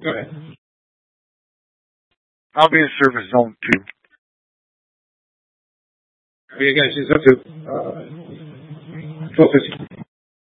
Go ahead. I'll be in service zone 2. Okay, guys, it's up to 12:50.